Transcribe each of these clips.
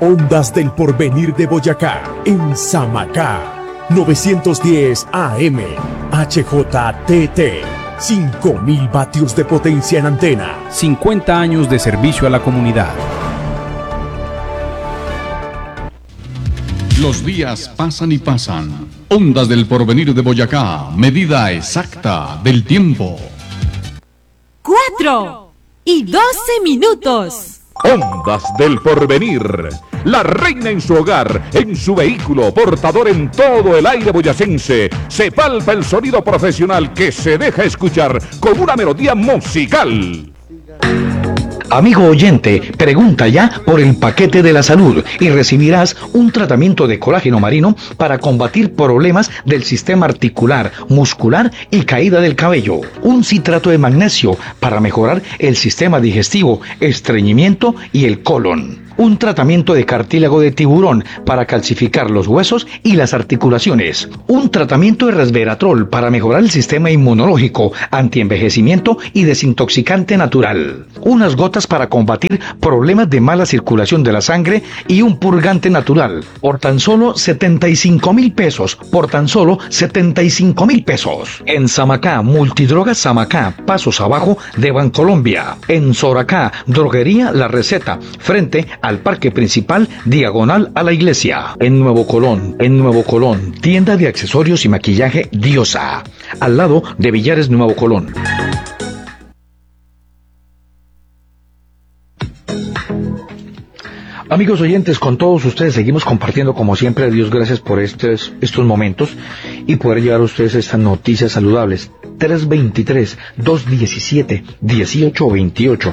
Ondas del Porvenir de Boyacá, en Samacá. 910 AM, HJTT, 5000 vatios de potencia en antena. 50 años de servicio a la comunidad. Los días pasan y pasan. Ondas del Porvenir de Boyacá, medida exacta del tiempo. 4:12. Ondas del Porvenir. La reina en su hogar, en su vehículo, portador en todo el aire boyacense. Se palpa el sonido profesional que se deja escuchar con una melodía musical. Amigo oyente, pregunta ya por el paquete de la salud y recibirás un tratamiento de colágeno marino para combatir problemas del sistema articular, muscular y caída del cabello. Un citrato de magnesio para mejorar el sistema digestivo, estreñimiento y el colon. Un tratamiento de cartílago de tiburón para calcificar los huesos y las articulaciones. Un tratamiento de resveratrol para mejorar el sistema inmunológico, antienvejecimiento y desintoxicante natural. Unas gotas para combatir problemas de mala circulación de la sangre y un purgante natural. Por tan solo 75,000 pesos. Por tan solo 75,000 pesos. En Samacá, Multidrogas Samacá, pasos abajo de Bancolombia. En Soracá, Droguería La Receta, frente al parque principal, diagonal a la iglesia. En Nuevo Colón, tienda de accesorios y maquillaje Diosa, al lado de Villares Nuevo Colón. Amigos oyentes, con todos ustedes seguimos compartiendo como siempre. A Dios gracias por estos momentos y poder llevar a ustedes estas noticias saludables. 323-217-1828,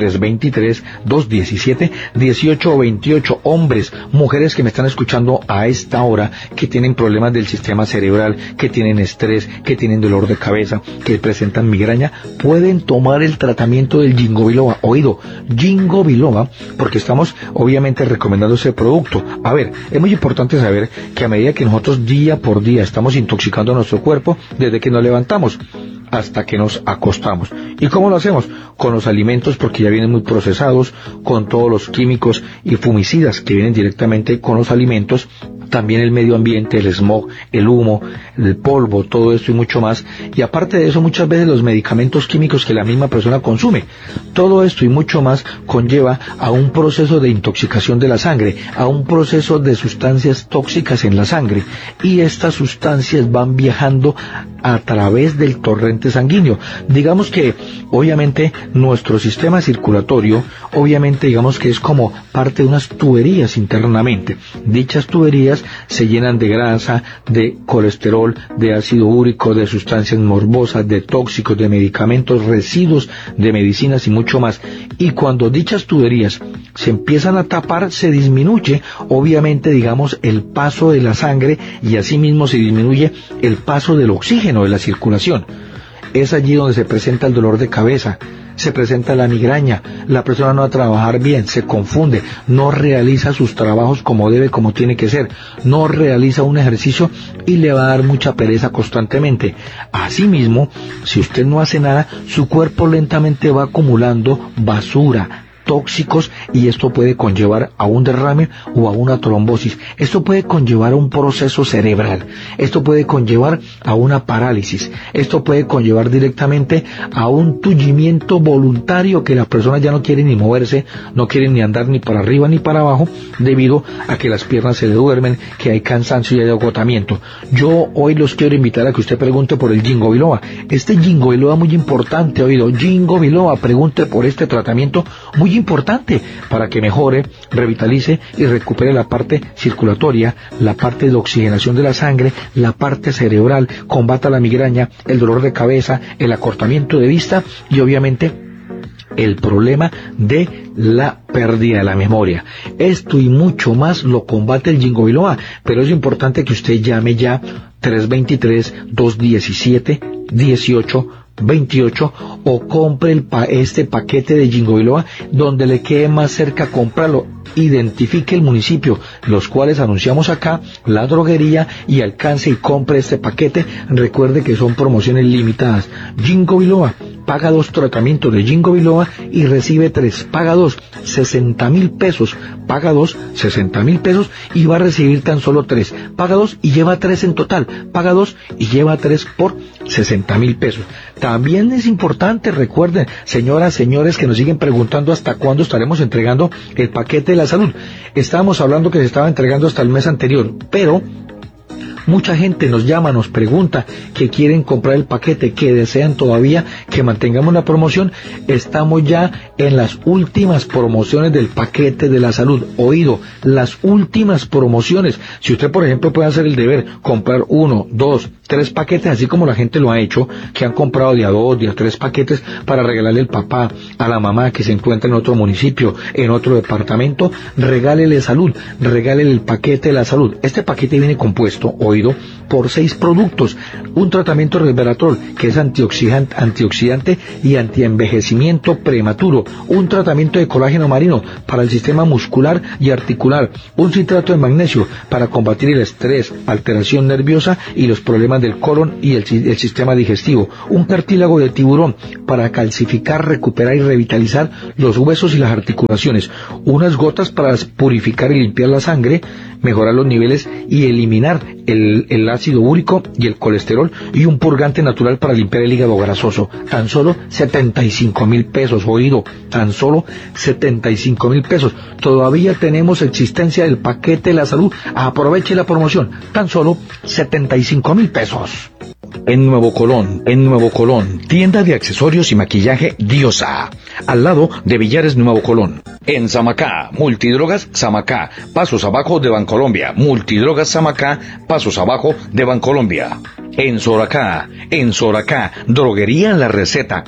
323-217-1828. Hombres, mujeres que me están escuchando a esta hora, que tienen problemas del sistema cerebral, que tienen estrés, que tienen dolor de cabeza, que presentan migraña, pueden tomar el tratamiento del Ginkgo biloba. Oído, Ginkgo biloba, porque estamos obviamente recomendando ese producto. A ver, es muy importante saber que a medida que nosotros día por día estamos intoxicando nuestro cuerpo, desde que nos levantamos hasta que nos acostamos. ¿Y cómo lo hacemos? Con los alimentos, porque ya vienen muy procesados, con todos los químicos y fumicidas que vienen directamente con los alimentos, también el medio ambiente, el smog, el humo, el polvo, todo esto y mucho más. Y aparte de eso, muchas veces los medicamentos químicos que la misma persona consume. Todo esto y mucho más conlleva a un proceso de intoxicación de la sangre, a un proceso de sustancias tóxicas en la sangre. Y estas sustancias van viajando a través del torrente sanguíneo. Digamos que, obviamente, nuestro sistema circulatorio, obviamente, digamos que es como parte de unas tuberías internamente. Dichas tuberías se llenan de grasa, de colesterol, de ácido úrico, de sustancias morbosas, de tóxicos, de medicamentos, residuos de medicinas y mucho más. Y cuando dichas tuberías se empiezan a tapar, se disminuye, obviamente, digamos, el paso de la sangre y asimismo se disminuye el paso del oxígeno de la circulación. Es allí donde se presenta el dolor de cabeza, se presenta la migraña, la persona no va a trabajar bien, se confunde, no realiza sus trabajos como debe, como tiene que ser, no realiza un ejercicio y le va a dar mucha pereza constantemente. Asimismo, si usted no hace nada, su cuerpo lentamente va acumulando basura, tóxicos, y esto puede conllevar a un derrame o a una trombosis. Esto puede conllevar a un proceso cerebral, esto puede conllevar a una parálisis, esto puede conllevar directamente a un tullimiento voluntario, que la persona ya no quiere ni moverse, no quiere ni andar ni para arriba ni para abajo, debido a que las piernas se le duermen, que hay cansancio y hay agotamiento. Yo hoy los quiero invitar a que usted pregunte por el Ginkgo biloba. Este Ginkgo biloba muy importante, oído, Ginkgo biloba, pregunte por este tratamiento muy importante para que mejore, revitalice y recupere la parte circulatoria, la parte de oxigenación de la sangre, la parte cerebral, combata la migraña, el dolor de cabeza, el acortamiento de vista y obviamente el problema de la pérdida de la memoria. Esto y mucho más lo combate el Ginkgo biloba, pero es importante que usted llame ya 323-217-1828 o compre este paquete de Ginkgo biloba donde le quede más cerca, cómpralo. Identifique el municipio, los cuales anunciamos acá, la droguería, y alcance y compre este paquete. Recuerde que son promociones limitadas. Ginkgo biloba, paga 2 tratamientos de Ginkgo biloba y recibe 3. Paga 2, 60.000 pesos. Paga 2, 60.000 pesos y va a recibir tan solo 3. Paga 2 y lleva 3 en total. Paga 2 y lleva 3 por 60.000 pesos. También es importante, recuerden, señoras, señores que nos siguen preguntando hasta cuándo estaremos entregando el paquete de la salud. Estábamos hablando que se estaba entregando hasta el mes anterior, pero mucha gente nos llama, nos pregunta que quieren comprar el paquete, que desean todavía que mantengamos la promoción. Estamos ya en las últimas promociones del paquete de la salud. Oído, las últimas promociones. Si usted, por ejemplo, puede hacer el deber, comprar 1, 2, 3 paquetes, así como la gente lo ha hecho, que han comprado de a 2, de a 3 paquetes para regalarle al papá, a la mamá que se encuentra en otro municipio, en otro departamento, regálele salud, regálele el paquete de la salud. Este paquete viene compuesto, oído, por 6 productos: un tratamiento resveratrol, que es antioxidante y antienvejecimiento prematuro, un tratamiento de colágeno marino para el sistema muscular y articular, un citrato de magnesio para combatir el estrés, alteración nerviosa y los problemas del colon y el sistema digestivo, un cartílago de tiburón para calcificar, recuperar y revitalizar los huesos y las articulaciones, unas gotas para purificar y limpiar la sangre, mejorar los niveles y eliminar el ácido úrico y el colesterol, y un purgante natural para limpiar el hígado grasoso. Tan solo 75.000 pesos, oído, tan solo 75.000 pesos. Todavía tenemos existencia del paquete de la salud. Aproveche la promoción, tan solo 75.000 pesos. En Nuevo Colón, tienda de accesorios y maquillaje Diosa, al lado de Villares Nuevo Colón. En Samacá, Multidrogas Samacá, pasos abajo de Bancolombia. Multidrogas Samacá, pasos abajo de Bancolombia. En Soracá, Droguería La Receta,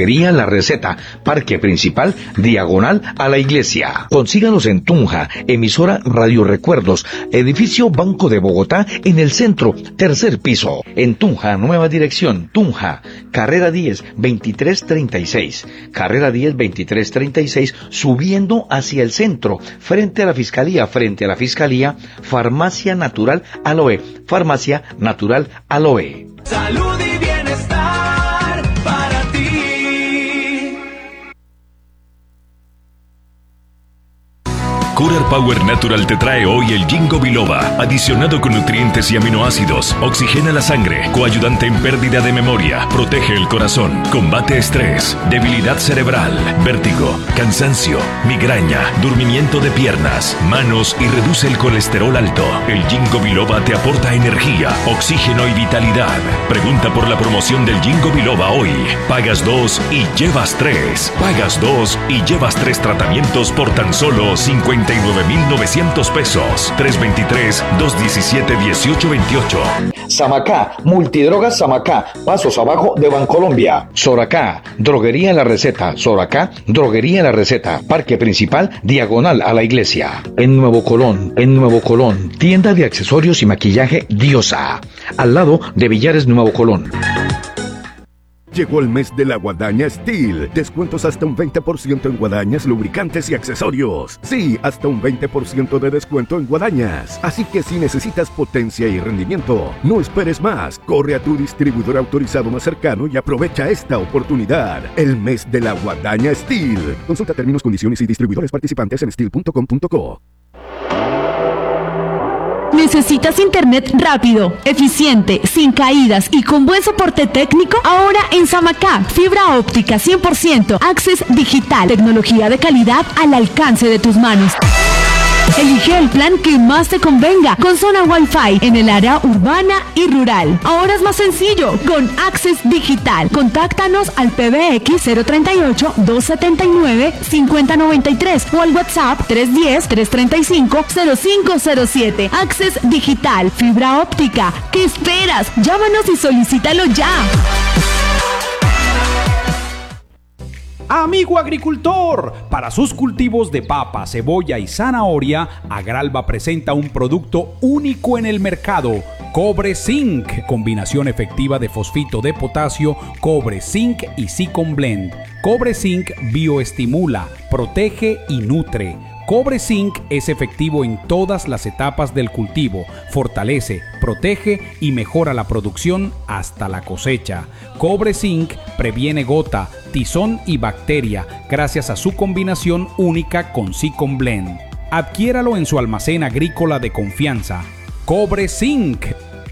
Parque Principal, diagonal a la iglesia. Consíganos en Tunja, emisora Radio Recuerdos, edificio Banco de Bogotá, en el centro, 3er piso. En Tunja, nueva dirección, Tunja, carrera 10, 2336. Carrera 10, 2336, subiendo hacia el centro, frente a la fiscalía, Farmacia Natural Aloe, Salud y bienestar para ti. Curar Power Natural te trae hoy el Ginkgo biloba, adicionado con nutrientes y aminoácidos, oxigena la sangre, coayudante en pérdida de memoria, protege el corazón, combate estrés, debilidad cerebral, vértigo, cansancio, migraña, durmimiento de piernas, manos y reduce el colesterol alto. El Ginkgo biloba te aporta energía, oxígeno y vitalidad. Pregunta por la promoción del Ginkgo biloba hoy. Pagas 2 y llevas 3. Pagas 2 y llevas 3 tratamientos por tan solo 59.900 pesos. 323-217-1828. Samacá, Multidrogas Samacá, pasos abajo de Bancolombia. Soracá, Droguería La Receta, Parque Principal, diagonal a la iglesia. En Nuevo Colón, tienda de accesorios y maquillaje Diosa, al lado de Villares Nuevo Colón. Llegó el mes de la Guadaña Steel. Descuentos hasta un 20% en guadañas, lubricantes y accesorios. Sí, hasta un 20% de descuento en guadañas. Así que si necesitas potencia y rendimiento, no esperes más. Corre a tu distribuidor autorizado más cercano y aprovecha esta oportunidad. El mes de la Guadaña Steel. Consulta términos, condiciones y distribuidores participantes en steel.com.co. ¿Necesitas internet rápido, eficiente, sin caídas y con buen soporte técnico? Ahora en Samacá, fibra óptica 100%, Access Digital, tecnología de calidad al alcance de tus manos. Elige el plan que más te convenga, con zona Wi-Fi en el área urbana y rural. Ahora es más sencillo, con Access Digital. Contáctanos al PBX 038-279-5093 o al WhatsApp 310-335-0507. Access Digital, fibra óptica. ¿Qué esperas? Llámanos y solicítalo ya. Amigo agricultor, para sus cultivos de papa, cebolla y zanahoria, Agralba presenta un producto único en el mercado: Cobre Zinc, combinación efectiva de fosfito de potasio, cobre, zinc y Zicon Blend. Cobre Zinc bioestimula, protege y nutre. Cobre Zinc es efectivo en todas las etapas del cultivo, fortalece, protege y mejora la producción hasta la cosecha. Cobre Zinc previene gota, tizón y bacteria gracias a su combinación única con Zicon Blend. Adquiéralo en su almacén agrícola de confianza. Cobre Zinc.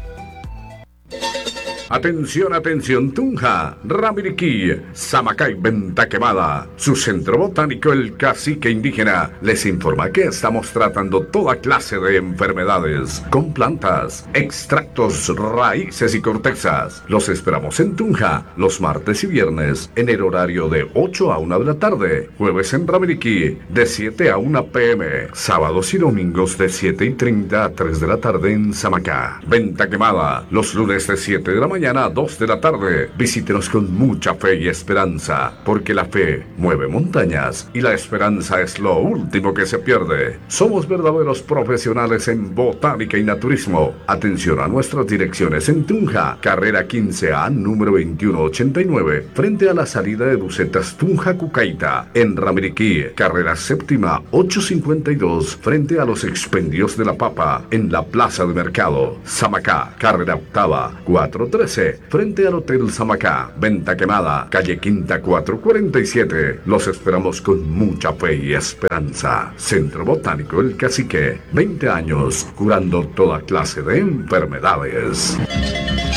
Atención, atención, Tunja, Ramiriquí, Samacay, Venta Quemada. Su centro botánico, el Cacique Indígena, les informa que estamos tratando toda clase de enfermedades con plantas, extractos, raíces y cortezas. Los esperamos en Tunja los martes y viernes en el horario de 8 a 1 de la tarde, jueves en Ramiriquí de 7 a 1 p.m., sábados y domingos de 7:30 a 3 de la tarde en Samacá. Venta Quemada los lunes de 7 de la mañana a 2 de la tarde. Visítenos con mucha fe y esperanza, porque la fe mueve montañas y la esperanza es lo último que se pierde. Somos verdaderos profesionales en botánica y naturismo. Atención a nuestras direcciones en Tunja, carrera 15A, número 2189, frente a la salida de Bucetas Tunja Cucaita. En Ramiriquí, carrera séptima 852, frente a los expendios de la papa, en la plaza de mercado. Samacá, carrera octava 413, frente al Hotel Samacá. Venta Quemada, calle Quinta 447. Los esperamos con mucha fe y esperanza. Centro Botánico El Cacique, 20 años curando toda clase de enfermedades.